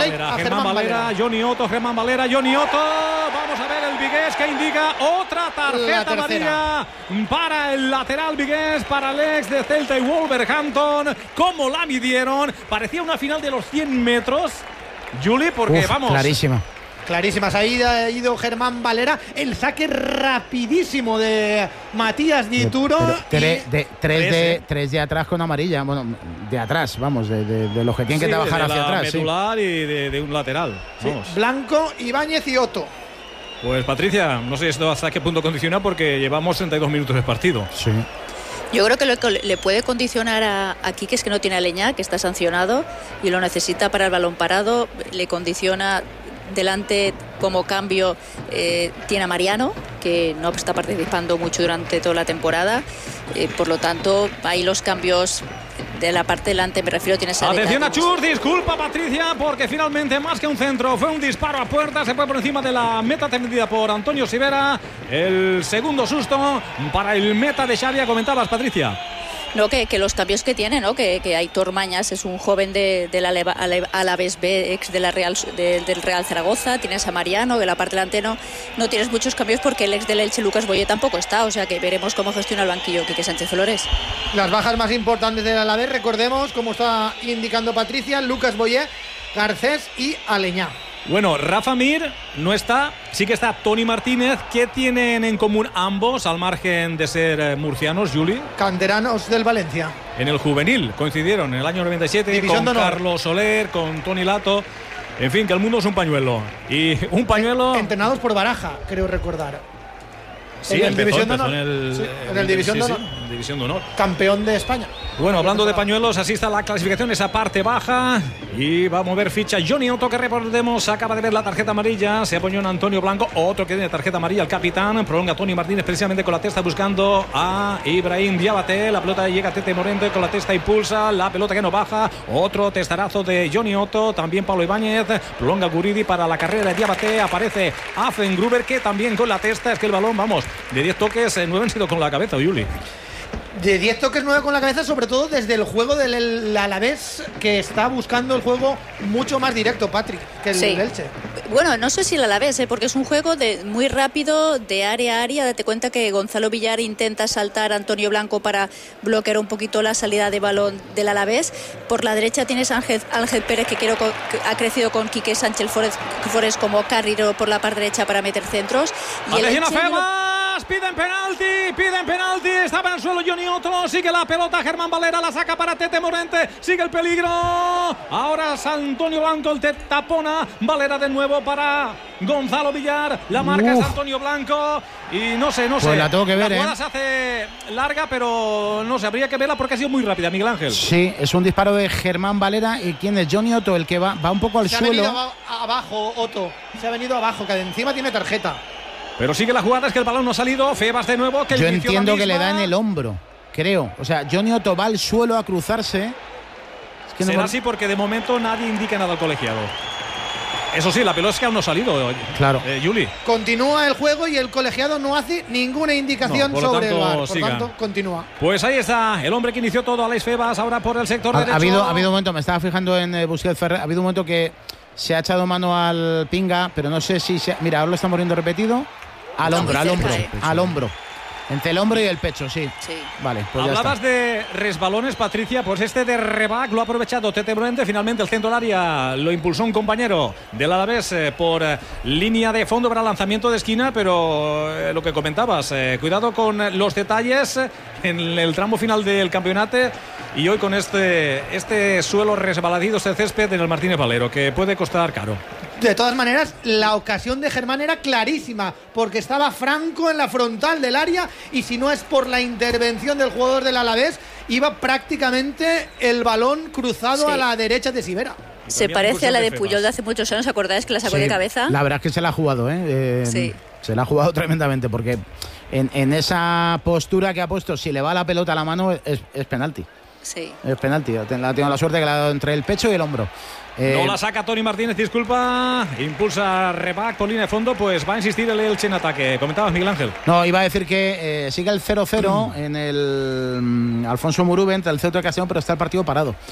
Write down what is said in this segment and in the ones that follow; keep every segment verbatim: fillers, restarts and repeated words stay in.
offside Valera, a Germán Germán Valera, Valera. Johnny Otto, Germán Valera, Johnny Otto. Vamos a ver el vigués que indica otra tarjeta amarilla para el lateral vigués, para el ex de Celta y Wolverhampton. ¿Cómo la midieron? Parecía una final de los cien metros, Juli, porque Uf, vamos. Clarísima. Clarísimas, ahí ha ido Germán Valera. El saque rapidísimo de Matías Dituro. Pero tre- y... de, tres, Tres, de, ¿eh? tres de atrás con amarilla. Bueno, de atrás, vamos, de, de, de los que tienen Sí, que trabajar de hacia la atrás. Sí. medular y de, de un lateral. Sí, Vamos. Blanco, Ibáñez y Otto. Pues Patricia, no sé esto hasta qué punto condiciona porque llevamos treinta y dos minutos de partido. Sí. Yo creo que lo que le puede condicionar a, a Quique es que no tiene a Leñá, que está sancionado y lo necesita para el balón parado. Le condiciona delante como cambio, eh, tiene a Mariano, que no está participando mucho durante toda la temporada. Eh, por lo tanto, ahí los cambios de la parte delante, me refiero, tienes a Atención a Leñá, Chur, disculpa Patricia, porque finalmente más que un centro fue un disparo a puerta, se fue por encima de la meta tendida por Antonio Sivera. El segundo susto para el meta de Xavi, comentabas Patricia. No, que, que los cambios que tiene, ¿no? Que, que Aitor Mañas es un joven de, de la Aleva- Ale- Alavés B, ex de la Real, de, del Real Zaragoza. Tienes a Mariano, que la parte delantera no, no tienes muchos cambios porque el ex del Elche, Lucas Boye, tampoco está. O sea que veremos cómo gestiona el banquillo Quique Sánchez Flores. Las bajas más importantes del Alavés, recordemos, como está indicando Patricia, Lucas Boyé, Garcés y Aleñá. Bueno, Rafa Mir no está, sí que está Toni Martínez. ¿Qué tienen en común ambos, al margen de ser eh, murcianos, Juli? Canteranos del Valencia. En el juvenil coincidieron en el año noventa y siete División con de honor. Carlos Soler, con Toni Lato. En fin, que el mundo es un pañuelo. Y un pañuelo... Entrenados por Baraja, creo recordar. Sí, en el empezó, División de empezó Honor. en el, Sí, en el División sí, de sí, Honor. en División de Honor. Campeón de España. Bueno, hablando de pañuelos, así está la clasificación, esa parte baja. Y va a mover ficha Johnny Otto, que recordemos, acaba de ver la tarjeta amarilla. Se apoyó en Antonio Blanco, otro que tiene tarjeta amarilla, el capitán. Prolonga Toni Martínez precisamente con la testa buscando a Ibrahim Diabaté. La pelota llega a Tete Morente, con la testa impulsa. La pelota que no baja. Otro testarazo de Johnny Otto. También Pablo Ibáñez. Prolonga Guridi para la carrera de Diabaté. Aparece Affengruber, que también con la testa. Es que el balón, vamos, de diez toques, nueve han sido con la cabeza, Yuli. De diez toques, nueve con la cabeza, sobre todo desde el juego del Alavés, que está buscando el juego mucho más directo, Patrick, que el Sí. del Elche. Bueno, no sé si el Alavés, ¿eh? Porque es un juego de, muy rápido, de área a área. Date cuenta que Gonzalo Villar intenta saltar a Antonio Blanco para bloquear un poquito la salida de balón del Alavés. Por la derecha tienes a Ángel, Ángel Pérez, que, quiero, que ha crecido con Quique Sánchez Flores, Flores como carrilero por la parte derecha para meter centros. Y el Atención a Elche no lo- Febas, piden penalti, piden penalti, estaba en el suelo Johnny Otto, sigue la pelota, Germán Valera la saca para Tete Morente, sigue el peligro, ahora es Antonio Blanco, el te tapona, Valera de nuevo para Gonzalo Villar, la marca Uf. es Antonio Blanco y no sé, no sé. Pues la tengo que ver, jugada ¿eh? se hace larga, pero no sé, habría que verla porque ha sido muy rápida, Miguel Ángel. Sí, es un disparo de Germán Valera. ¿Y quién es? Johnny Otto, el que va, va un poco al Se ha suelo. venido aba- abajo, Otto. Se ha venido abajo, que encima tiene tarjeta. Pero sigue la jugada, es que el balón no ha salido, Febas de nuevo, que Yo inició la entiendo que le misma. da en el hombro, creo. O sea, Johnny Otto va al suelo a cruzarse. Es que no Será me- así porque de momento nadie indica nada al colegiado. Eso sí, la pelota es que aún no ha salido, Claro. eh, Juli. Continúa el juego y el colegiado no hace ninguna indicación No, por lo sobre tanto, el V A R. Por siga. tanto, continúa. Pues ahí está, el hombre que inició todo, Alex Febas, ahora por el sector Ha, derecho. ha habido, ha habido un momento, me estaba fijando en eh, Busquets Ferrer, ha habido un momento que se ha echado mano al pinga, pero no sé si se, mira, ahora lo estamos viendo repetido. Al Está hombro, muy al cerca, hombro, eh. al hombro. Entre el hombro y el pecho, sí. Sí. Vale, pues ya Hablabas está. de resbalones, Patricia, pues este de Rebac lo ha aprovechado Tete Morente, finalmente el centro del área lo impulsó un compañero del Alavés eh, por eh, línea de fondo para lanzamiento de esquina, pero eh, lo que comentabas, eh, cuidado con los detalles eh, en el tramo final del campeonato y hoy con este, este suelo resbaladizo, este césped en el Martínez Valero, que puede costar caro. De todas maneras, la ocasión de Germán era clarísima, porque estaba Franco en la frontal del área y si no es por la intervención del jugador del Alavés, iba prácticamente el balón cruzado Sí. a la derecha de Sivera. Se También parece a la de incursión de Puyol de Febas. hace muchos años, ¿acordáis que la sacó Sí, de cabeza? La verdad es que se la ha jugado, ¿eh? Eh, Sí. Se la ha jugado tremendamente, porque en, en esa postura que ha puesto, si le va la pelota a la mano, es, es penalti. Sí. Es penalti. Ha tenido la suerte que le ha dado entre el pecho y el hombro. Eh, No la saca Toni Martínez, disculpa. Impulsa Rebac por línea de fondo, pues va a insistir el Elche en ataque. Comentabas, Miguel Ángel. No, iba a decir que eh, sigue el cero cero en el mm, Alfonso Murube entre el Ceuta y Castellón, pero está el partido parado.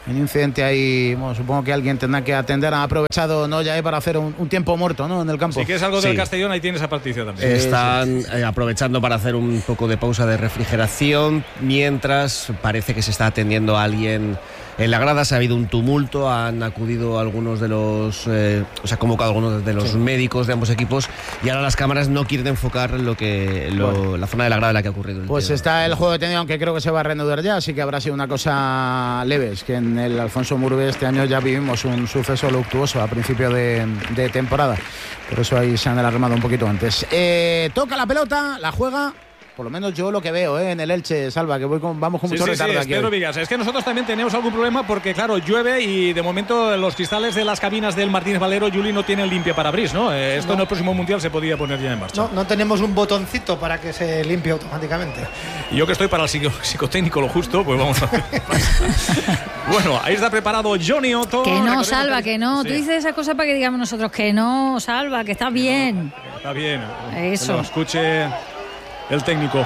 un incidente ahí, bueno, supongo que alguien tendrá que atender. Han aprovechado no ya para hacer un, un tiempo muerto, ¿no? En el campo. Si quieres algo del Sí. Castellón, ahí tienes a Patricio también. Eh, Están eh, aprovechando para hacer un poco de pausa de refrigeración, mientras parece que se está atendiendo a alguien en la grada. Se ha habido un tumulto, han acudido algunos de los, eh, o sea, convocado algunos de los sí. médicos de ambos equipos, y ahora las cámaras no quieren enfocar lo que lo, bueno. la zona de la grada en la que ha ocurrido. El pues tiro. Está el juego detenido, aunque creo que se va a reanudar ya, así que habrá sido una cosa leve. Es que en el Alfonso Murube este año ya vivimos un suceso luctuoso a principio de, de temporada. Por eso ahí se han alarmado un poquito antes. Eh, toca la pelota, la juega. Por lo menos yo lo que veo, ¿eh? En el Elche, Salva, que voy con, vamos con sí, mucho sí, retardo sí, aquí. Pedro Vigas. Es que nosotros también tenemos algún problema porque, claro, llueve y de momento los cristales de las cabinas del Martínez Valero, Juli, no tienen limpia parabris, ¿no? Eh, esto no. En el próximo Mundial se podía poner ya en marcha. No, no tenemos un botoncito para que se limpie automáticamente. Y yo que estoy para el psico psicotécnico lo justo, pues vamos a ver. Bueno, ahí está preparado Johnny Otto. Que no, Salva, que no. Sí. Tú dices esa cosa para que digamos nosotros que no, Salva, que está bien. No, está bien. Eso. Que lo escuche el técnico.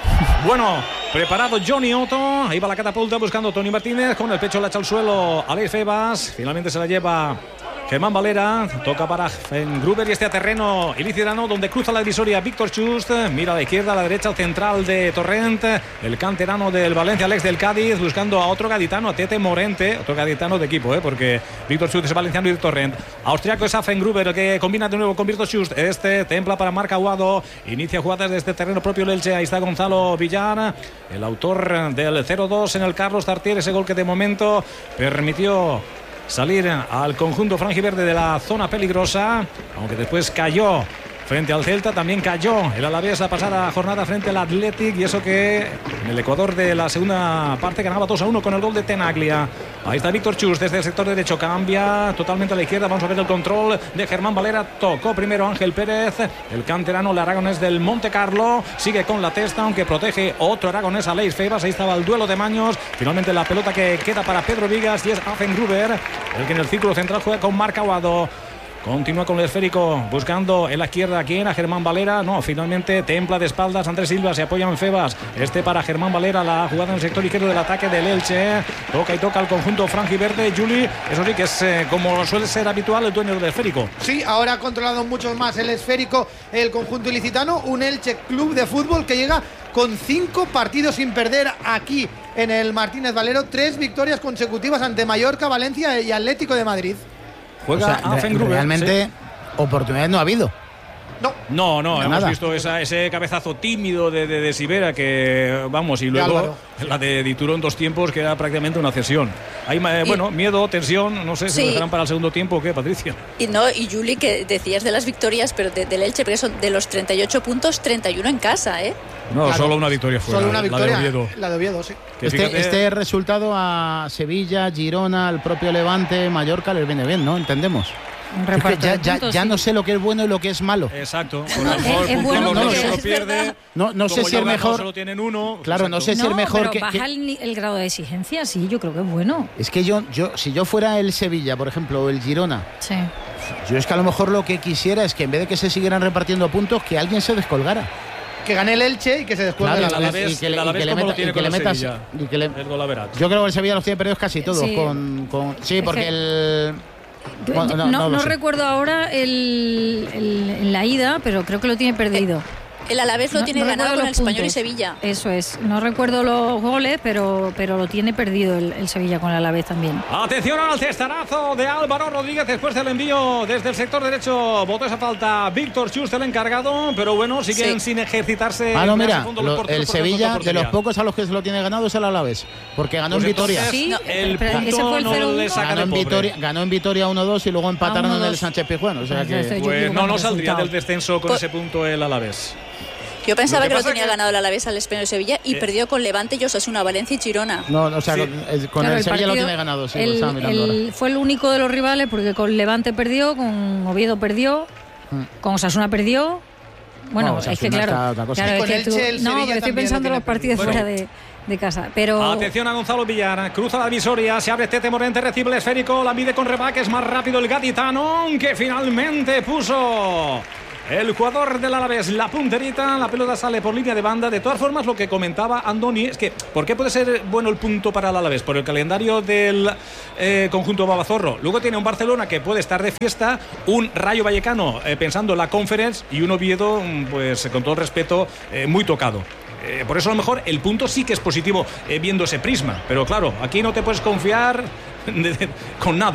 Bueno, preparado Johnny Otto. Ahí va la catapulta buscando Tony Martínez. Con el pecho la echa al suelo Alex Febas. Finalmente se la lleva Germán Valera. Toca para Gruber y este a terreno ilicitano, donde cruza la divisoria Víctor Chust. Mira a la izquierda, a la derecha, al central de Torrent. El canterano del Valencia, Alex del Cádiz, buscando a otro gaditano, a Tete Morente. Otro gaditano de equipo, ¿eh? Porque Víctor Chust es valenciano y de Torrent. Austriaco es Gruber, el que combina de nuevo con Víctor Chust. Este templa para Marc Aguado. Inicia jugadas desde terreno propio el Elche. Ahí está Gonzalo Villar, el autor del cero dos en el Carlos Tartier. Ese gol que de momento permitió salir al conjunto franjiverde de la zona peligrosa, aunque después cayó frente al Celta. También cayó el Alavés la pasada jornada frente al Athletic, y eso que en el Ecuador de la segunda parte ganaba dos a uno con el gol de Tenaglia. Ahí está Víctor Chus desde el sector derecho, cambia totalmente a la izquierda. Vamos a ver el control de Germán Valera. Tocó primero Ángel Pérez, el canterano, el aragonés del Monte Carlo. Sigue con la testa, aunque protege otro aragonés, Alex Febas. Ahí estaba el duelo de maños. Finalmente la pelota que queda para Pedro Vigas, y es Gruber el que en el círculo central juega con Marc Aguado. Continúa con el esférico buscando en la izquierda a quién, a Germán Valera. No, finalmente templa de espaldas Andrés Silva, se apoya en Febas. Este para Germán Valera, la jugada en el sector izquierdo del ataque del Elche. Toca y toca el conjunto franjiverde. Juli, eso sí que es eh, como suele ser habitual, el dueño del esférico. Sí, ahora ha controlado mucho más el esférico el conjunto ilicitano. Un Elche Club de Fútbol que llega con cinco partidos sin perder aquí en el Martínez Valero. Tres victorias consecutivas ante Mallorca, Valencia y Atlético de Madrid. Juega, o sea, Gruber, realmente sí. Oportunidades no ha habido. No, no, no, no hemos nada. visto esa, ese cabezazo tímido de, de, de Sivera que, vamos, y luego la de Dituro en dos tiempos, que era prácticamente una cesión. Hay, eh, bueno, miedo, tensión, no sé si sí. lo dejarán para el segundo tiempo o qué, Patricia. Y no, y Juli, que decías de las victorias, pero de, del Elche, pero son de los treinta y ocho puntos, treinta y uno en casa, ¿eh? No, claro, solo una victoria fuera. Solo una victoria, la de Oviedo. La de Oviedo, sí. Este, fíjate, este resultado a Sevilla, Girona, al propio Levante, Mallorca les viene bien, ¿no? Entendemos. Es que ya, ya, ya no sé lo que es bueno y lo que es malo. Exacto. Por no, mejor, es, es bueno, no, no, lo es pierde. No, no sé si es mejor. Solo tienen uno. Claro, exacto. no sé si no, es mejor pero que. Baja que... El, el grado de exigencia, sí, yo creo que es bueno. Es que yo, yo, si yo fuera el Sevilla, por ejemplo, o el Girona, sí. yo es que a lo mejor lo que quisiera es que en vez de que se siguieran repartiendo puntos, que alguien se descolgara. Que gane el Elche y que se descuelgue claro, la vez, y que le, la y que le, meta, y que le metas y que le, el gol a yo creo que el Sevilla los tiene perdidos casi todos sí. con, con sí porque el bueno, no, no, no, no recuerdo ahora el, el, en la ida, pero creo que lo tiene perdido. El Alavés lo no, tiene no ganado con el Español puntos. y Sevilla. Eso es. No recuerdo los goles, pero, pero lo tiene perdido el, el Sevilla con el Alavés también. Atención al cestarazo de Álvaro Rodríguez después del envío desde el sector derecho. Botó esa falta Víctor Chust, el encargado, pero bueno, siguen sí. sin ejercitarse. Ah, no, mira, lo, el Sevilla, de los pocos a los que se lo tiene ganado es el Alavés, porque ganó pues en Vitoria. Sí, no, el pero punto ese fue el no le saca ganó, en Vitoria, ganó en Vitoria uno dos y luego empataron en el Sánchez Pizjuán. O sea que pues no, no saldría del descenso con pues, ese punto el Alavés. Yo pensaba lo que, que lo tenía que... ganado el Alavés al Español de Sevilla y eh. perdió con Levante y Osasuna, Valencia y Girona. No, o sea, sí. con, con claro, el, el Sevilla lo tiene ganado, sí, el, lo el, fue el único de los rivales porque con Levante perdió, con Oviedo perdió, hmm. con Osasuna perdió. Bueno, no, es que claro, claro es que tú, no, pero estoy pensando en los partidos bueno. fuera de, de casa. Pero atención a Gonzalo Villar, cruza la divisoria, se abre Tete Morente, recibe el esférico, la mide con Rebaque, es más rápido el gaditano, que finalmente puso el jugador del Alavés, la punterita, la pelota sale por línea de banda. De todas formas, lo que comentaba Andoni es que, ¿por qué puede ser bueno el punto para el Alavés? Por el calendario del eh, conjunto babazorro. Luego tiene un Barcelona que puede estar de fiesta, un Rayo Vallecano eh, pensando en la Conference y un Oviedo, pues con todo el respeto, eh, muy tocado. Eh, por eso a lo mejor el punto sí que es positivo eh, viendo ese prisma. Pero claro, aquí no te puedes confiar de, de, con nada.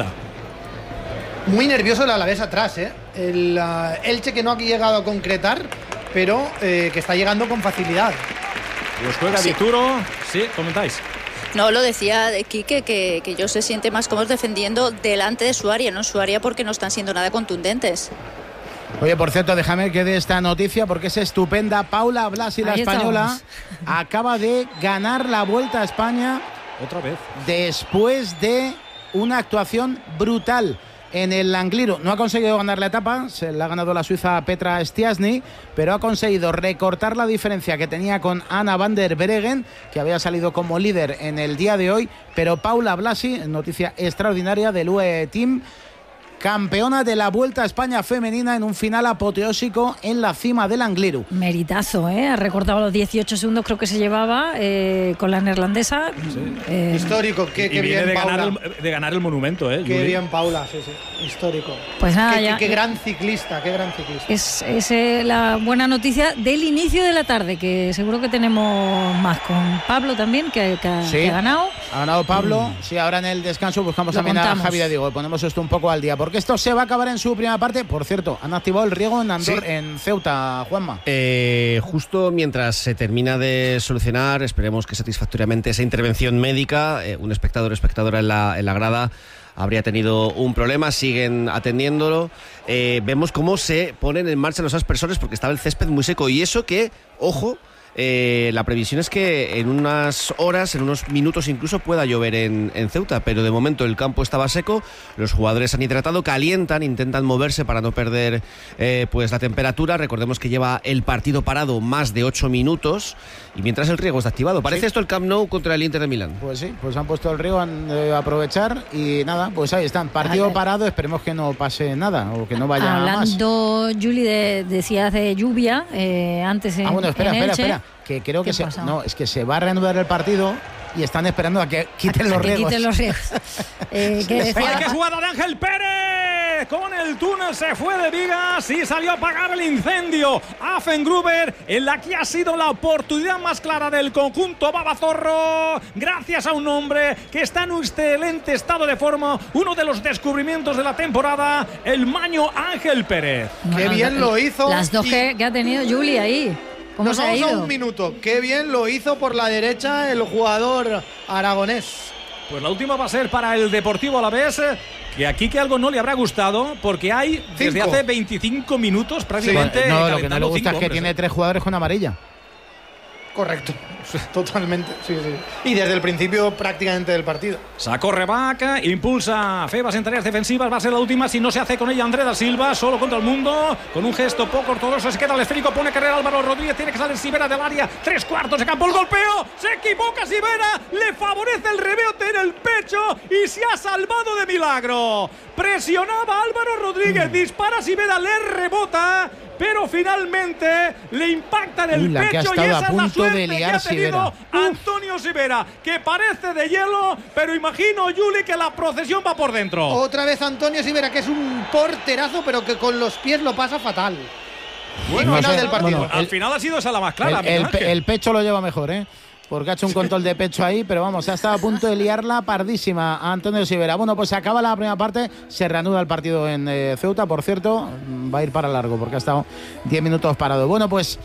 Muy nervioso el Alavés atrás, ¿eh? El uh, Elche que no ha llegado a concretar, pero eh, que está llegando con facilidad. Los juega sí. Dituro. Sí, comentáis. No, lo decía de Quique, que, que yo se siente más cómodo defendiendo delante de su área, no en su área, porque no están siendo nada contundentes. Oye, por cierto, déjame que dé esta noticia porque es estupenda. Paula Blasi, la Ahí española, estamos. acaba de ganar la Vuelta a España. Otra vez. Después de una actuación brutal en el Angliru. No ha conseguido ganar la etapa, se la ha ganado la suiza Petra Stiassny, pero ha conseguido recortar la diferencia que tenía con Anna van der Breggen, que había salido como líder en el día de hoy. Pero Paula Blasi, noticia extraordinaria del U A E Team, campeona de la Vuelta a España femenina en un final apoteósico en la cima del Angliru. Meritazo, ¿eh? Ha recortado los dieciocho segundos, creo que se llevaba eh, con la neerlandesa. Sí. Eh, Histórico, qué, qué y bien, de Paula. ganar, el, de ganar el monumento, ¿eh? Qué Juli. bien, Paula, sí, sí. Histórico. Pues nada, qué, ya. Qué, qué gran ciclista, qué gran ciclista. Es, es eh, la buena noticia del inicio de la tarde, que seguro que tenemos más con Pablo también, que, que, Sí. que ha ganado. Ha ganado Pablo. Mm. Sí, ahora en el descanso buscamos Lo también contamos. a Javi de Diego. Ponemos esto un poco al día, porque esto se va a acabar en su primera parte. Por cierto, han activado el riego en Andorra, Sí. en Ceuta, Juanma. Eh, justo mientras se termina de solucionar, esperemos que satisfactoriamente, esa intervención médica, eh, un espectador o espectadora en la, en la grada habría tenido un problema, siguen atendiéndolo. Eh, vemos cómo se ponen en marcha los aspersores porque estaba el césped muy seco, y eso que, ojo, Eh, la previsión es que en unas horas, en unos minutos incluso, pueda llover en, en Ceuta, pero de momento el campo estaba seco, los jugadores han hidratado, calientan, intentan moverse para no perder eh, pues la temperatura. Recordemos que lleva el partido parado más de ocho minutos y mientras el riego está activado. Parece Sí. esto el Camp Nou contra el Inter de Milán. Pues sí, pues han puesto el riego, han de aprovechar y nada, pues ahí están. Partido Vale. parado, esperemos que no pase nada o que no vaya más. Hablando, Juli, de, decías de lluvia eh, antes en, Ah, bueno, espera, en espera, Elche. espera. Que creo que ¿Qué se, pasa? no, es que se va a reanudar el partido y están esperando a que quiten A los que riegos. quiten los riegos. Eh, que decía- ¡Ay, qué jugada de Ángel Pérez! Con el túnel se fue de vigas y salió a apagar el incendio. Affengruber, en la que ha sido la oportunidad más clara del conjunto babazorro, gracias a un hombre que está en un excelente estado de forma, uno de los descubrimientos de la temporada, el maño Ángel Pérez. Qué bien lo hizo. Las dos y- que, que ha tenido Juli ahí. ¿Cómo Nos se ha vamos a ido? un minuto. Qué bien lo hizo por la derecha el jugador aragonés. Pues la última va a ser para el Deportivo Alavés, que aquí que algo no le habrá gustado, porque hay desde Cinco. hace veinticinco minutos Sí, prácticamente. no, lo que no le calentando gusta es cinco que hombres, tiene ¿eh? tres jugadores con amarilla. Correcto. Totalmente. Sí, sí. Y desde el principio prácticamente del partido. Sacó Rebaca, impulsa Febas en tareas defensivas, va a ser la última si no se hace con ella André da Silva, solo contra el mundo, con un gesto poco ortodoxo, se queda el esférico, pone carrera Álvaro Rodríguez, tiene que salir Sivera del área, tres cuartos de campo, el golpeo, se equivoca Sivera, le favorece el rebote en el pecho y se ha salvado de milagro. Presionaba Álvaro Rodríguez, dispara Sivera, le rebota, pero finalmente le impacta en el Uy, la que ha pecho y estado a esa es la punto suerte de que liar ha tenido Sivera. Antonio Sivera, que parece de hielo, pero imagino, Juli, que la procesión va por dentro. Otra vez Antonio Sivera, que es un porterazo, pero que con los pies lo pasa fatal. Bueno, final no sé, del partido. bueno, al el- final ha sido esa la más clara. el, el Miguel pe- Ángel. el pecho lo lleva mejor, ¿eh? Porque ha hecho un control de pecho ahí, pero vamos, ha estado a punto de liarla pardísima a Antonio Sivera. Bueno, pues se acaba la primera parte, se reanuda el partido en eh, Ceuta, por cierto, va a ir para largo porque ha estado diez minutos parado. Bueno, pues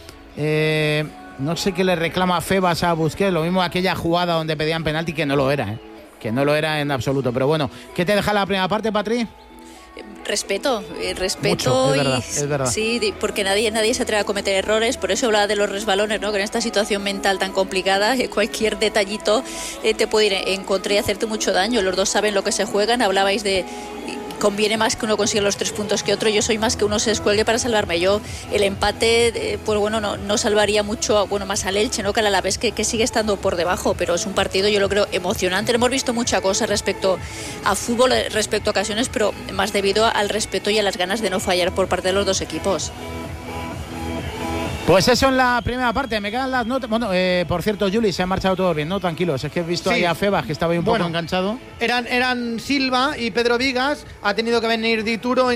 eh, no sé qué le reclama Febas a Busquets, lo mismo aquella jugada donde pedían penalti, que no lo era, ¿eh? Que no lo era en absoluto. Pero bueno, ¿qué te deja la primera parte, Patri? Respeto, eh, respeto Mucho, es y verdad, es verdad. sí, di- porque nadie nadie se atreve a cometer errores, por eso hablaba de los resbalones, ¿no? Que en esta situación mental tan complicada, eh, cualquier detallito eh, te puede ir en contra y hacerte mucho daño. Los dos saben lo que se juegan, hablabais de conviene más que uno consiga los tres puntos que otro. Yo soy más que uno se descuelgue para salvarme. Yo el empate, eh, pues bueno, no, no salvaría mucho, bueno, más al Elche, ¿no? Que al Alavés que, que sigue estando por debajo, pero es un partido, yo lo creo, emocionante. Hemos visto mucha cosa respecto a fútbol, respecto a ocasiones, pero más debido al respeto y a las ganas de no fallar por parte de los dos equipos. Pues eso en la primera parte, me quedan las notas. Bueno, eh, por cierto, Juli, se han marchado todos bien, ¿no? Tranquilos, es que he visto sí. ahí a Febas, que estaba ahí un bueno, poco enganchado. Eran, eran Silva y Pedro Vigas, ha tenido que venir Dituro